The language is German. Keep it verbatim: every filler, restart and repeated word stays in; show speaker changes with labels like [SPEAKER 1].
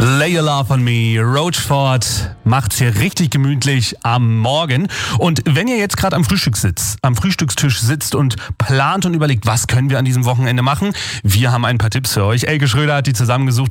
[SPEAKER 1] Lay Your Love on Me, Roachford macht's hier richtig gemütlich am Morgen. Und wenn ihr jetzt gerade am Frühstück sitzt, am Frühstückstisch sitzt und plant und überlegt, was können wir an diesem Wochenende machen, wir haben ein paar Tipps für euch. Elke Schröder hat die zusammengesucht.